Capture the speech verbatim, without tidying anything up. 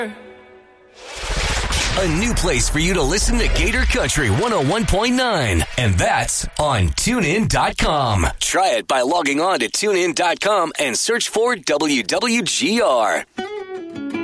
A new place for you to listen to Gator Country one oh one point nine, and that's on tune in dot com. Try it by logging on to tune in dot com and search for W W G R.